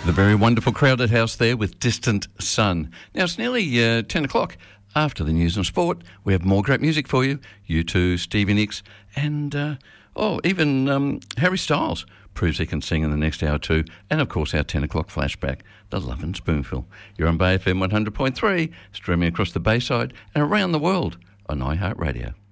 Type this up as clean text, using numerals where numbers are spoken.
The very wonderful Crowded House there with Distant Sun. Now, it's nearly 10 o'clock. After the news and sport, we have more great music for you. U2, Stevie Nicks, and, even Harry Styles proves he can sing in the next hour too. And, of course, our 10 o'clock flashback, The Love and Spoonful. You're on Bay FM 100.3, streaming across the Bayside and around the world on iHeartRadio.